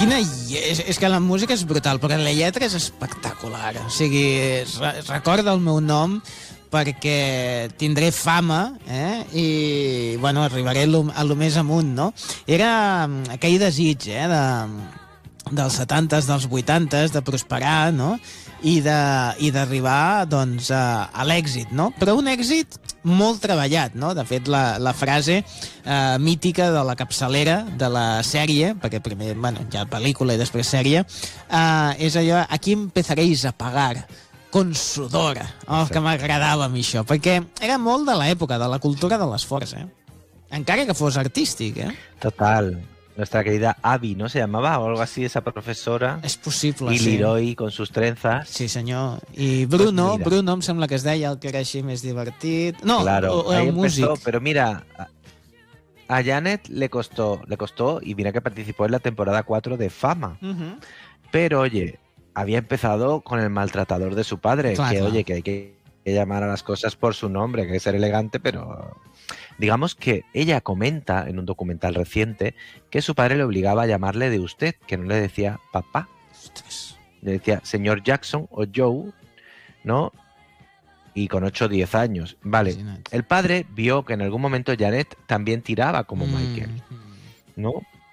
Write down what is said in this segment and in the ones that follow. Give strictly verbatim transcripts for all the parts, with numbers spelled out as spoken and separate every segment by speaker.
Speaker 1: quina... És, és que la música és brutal, però la lletra és espectacular. O sigui, es, es recorda el meu nom perquè tindré fama, eh? I, bueno, arribaré a lo, a lo més amunt, no? Era aquell desig, eh? De, dels setantes, dels vuitantes, de prosperar, no? I d'arribar, doncs, a, a l'èxit, no? Però un èxit molt treballat, no? De fet, la, la frase eh, mítica de la capçalera de la sèrie, perquè primer, bueno, ja pel·lícula i després sèrie, eh, és allò, aquí empezaréis a pagar con sudor. Oh, que m'agradava a mi això, perquè era molt de l'època, de la cultura de l'esforç, eh? Encara que fos artístic, eh?
Speaker 2: Total. Nuestra querida Abby, ¿no se llamaba? O algo así, esa profesora.
Speaker 1: És possible,
Speaker 2: y
Speaker 1: sí.
Speaker 2: Y Leroy con sus trenzas.
Speaker 1: Sí, senyor. I Bruno,
Speaker 2: pues
Speaker 1: Bruno em sembla que es deia el que era així més divertit. No,
Speaker 2: claro,
Speaker 1: o, o el músic.
Speaker 2: Empezó, pero mira, a Janet le costó, le costó, y mira que participó en la temporada cuatro de Fama.
Speaker 1: Uh -huh.
Speaker 2: Pero, oye, había empezado con el maltratador de su padre,
Speaker 1: Clar,
Speaker 2: que,
Speaker 1: clar.
Speaker 2: oye, que hay que llamar a las cosas por su nombre, que hay que ser elegante, pero... Digamos que ella comenta en un documental reciente que su padre le obligaba a llamarle de usted, que no le decía papá.
Speaker 1: Ostres.
Speaker 2: Le decía señor Jackson o Joe, ¿no? Y con ocho o diez años. Vale,
Speaker 1: Imagina't.
Speaker 2: el padre vio que en algún momento Janet también tiraba como Michael,
Speaker 1: Mm.
Speaker 2: ¿no?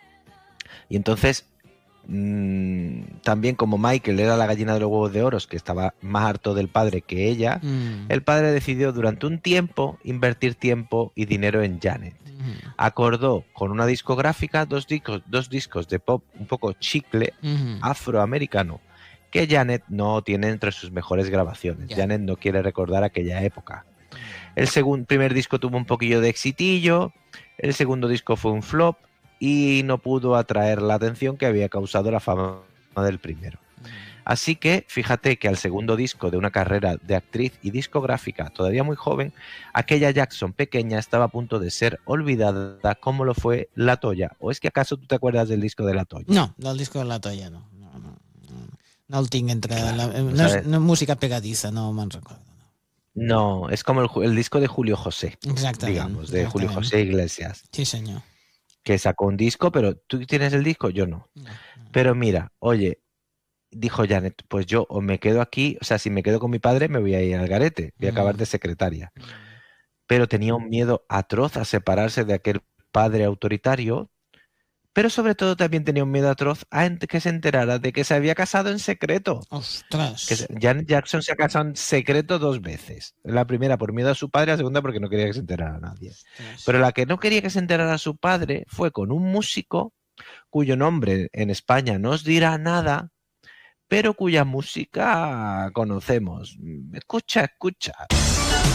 Speaker 2: Y entonces, mmm, también como Michael era la gallina de los huevos de oro, que estaba más harto del padre que ella,
Speaker 1: Mm.
Speaker 2: el padre decidió durante un tiempo invertir tiempo y dinero en Janet.
Speaker 1: Mm.
Speaker 2: Acordó con una discográfica dos discos, dos discos de pop un poco chicle
Speaker 1: Mm.
Speaker 2: afroamericano que Janet no tiene entre sus mejores grabaciones.
Speaker 1: Ya.
Speaker 2: Janet no quiere recordar aquella época. El segundo, primer disco tuvo un poquillo de exitillo, el segundo disco fue un flop y no pudo atraer la atención que había causado la fama del primero. Así que fíjate que al segundo disco de una carrera de actriz y discográfica todavía muy joven, aquella Jackson pequeña estaba a punto de ser olvidada como lo fue La Toya. ¿O es que acaso tú te acuerdas del disco de La Toya?
Speaker 1: No, del disco de La Toya no. No, no, no. No el tinc entre...
Speaker 2: Clar,
Speaker 1: la,
Speaker 2: no
Speaker 1: no, és,
Speaker 2: sabes.
Speaker 1: no és música pegadiza, no me'n recordo.
Speaker 2: No, es como el, ju- el disco de Julio José,
Speaker 1: Exactament.
Speaker 2: digamos, de Julio
Speaker 1: exactament.
Speaker 2: José Iglesias,
Speaker 1: Sí, senyor.
Speaker 2: que sacó un disco, pero tú tienes el disco, yo no.
Speaker 1: No, no.
Speaker 2: Pero mira, oye, dijo Janet, pues yo o me quedo aquí, o sea, si me quedo con mi padre me voy a ir al garete, voy a acabar de secretaria. Pero tenía un miedo atroz a separarse de aquel padre autoritario, pero sobre todo también tenía un miedo atroz a ent- que se enterara de que se había casado en secreto.
Speaker 1: Ostres.
Speaker 2: Que se- Janet Jackson se ha casado en secreto dos veces. La primera por miedo a su padre, la segunda porque no quería que se enterara nadie.
Speaker 1: Ostres.
Speaker 2: Pero la que no quería que se enterara su padre fue con un músico cuyo nombre en España no os dirá nada, pero cuya música conocemos. Escucha, escucha.